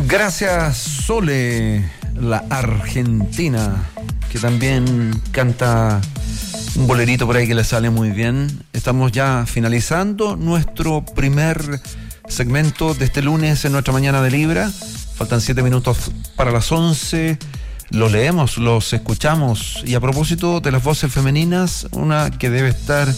Gracias, Sole, la argentina, que también canta un bolerito por ahí que le sale muy bien. Estamos ya finalizando nuestro primer segmento de este lunes en nuestra Mañana de Libra. Faltan 7 minutos para las 11. Los leemos, los escuchamos. Y a propósito de las voces femeninas, una que debe estar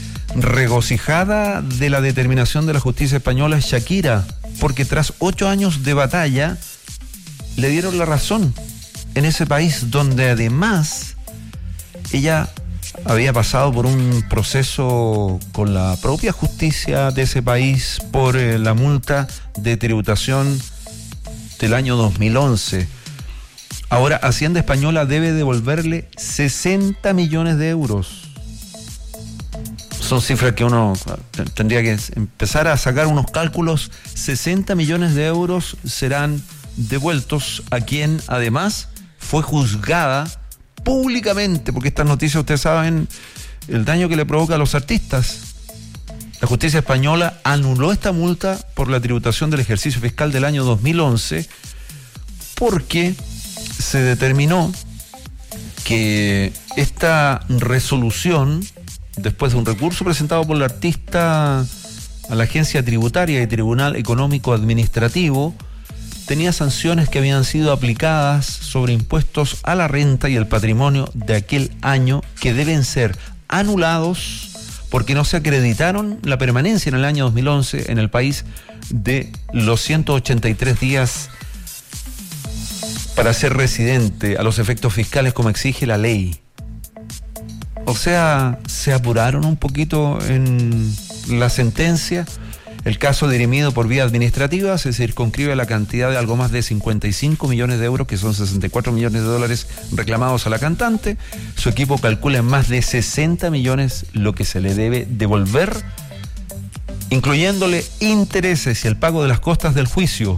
regocijada de la determinación de la justicia española es Shakira, porque tras 8 años de batalla le dieron la razón en ese país donde además ella había pasado por un proceso con la propia justicia de ese país por la multa de tributación del año 2011. Ahora Hacienda Española debe devolverle 60 millones de euros. Son cifras que uno tendría que empezar a sacar unos cálculos. 60 millones de euros serán devueltos a quien además fue juzgada públicamente, porque estas noticias, ustedes saben el daño que le provoca a los artistas. La justicia española anuló esta multa por la tributación del ejercicio fiscal del año 2011 porque se determinó que esta resolución, después de un recurso presentado por el artista a la agencia tributaria y Tribunal Económico Administrativo, tenía sanciones que habían sido aplicadas sobre impuestos a la renta y el patrimonio de aquel año que deben ser anulados porque no se acreditaron la permanencia en el año 2011 en el país de los 183 días para ser residente a los efectos fiscales como exige la ley. O sea, se apuraron un poquito en la sentencia. El caso dirimido por vía administrativa se circunscribe a la cantidad de algo más de 55 millones de euros, que son 64 millones de dólares reclamados a la cantante. Su equipo calcula en más de 60 millones lo que se le debe devolver, incluyéndole intereses y el pago de las costas del juicio.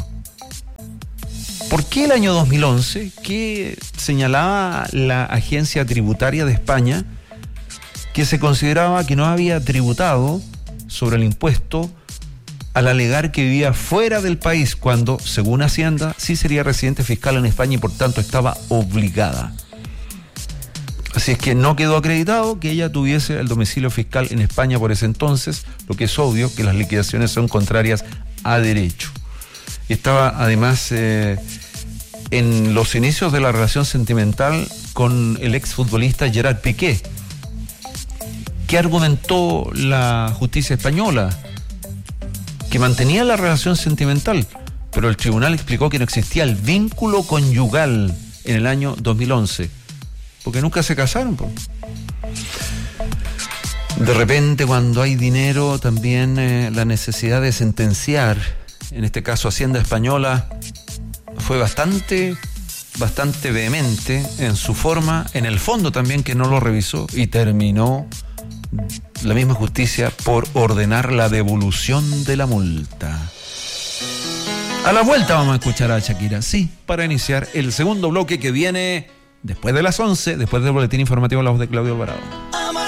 ¿Por qué el año 2011? ¿Qué señalaba la agencia tributaria de España? Que se consideraba que no había tributado sobre el impuesto al alegar que vivía fuera del país, cuando, según Hacienda, sí sería residente fiscal en España y por tanto estaba obligada. Así es que no quedó acreditado que ella tuviese el domicilio fiscal en España por ese entonces, lo que es obvio que las liquidaciones son contrarias a derecho. Estaba además en los inicios de la relación sentimental con el exfutbolista Gerard Piqué. ¿Qué argumentó la justicia española? Que mantenía la relación sentimental, pero el tribunal explicó que no existía el vínculo conyugal en el año 2011, porque nunca se casaron. De repente, cuando hay dinero, también la necesidad de sentenciar, en este caso Hacienda Española, fue bastante vehemente en su forma, en el fondo también, que no lo revisó y terminó la misma justicia por ordenar la devolución de la multa. A la vuelta vamos a escuchar a Shakira, sí, para iniciar el segundo bloque que viene después de las 11, después del boletín informativo La Voz de Claudio Alvarado.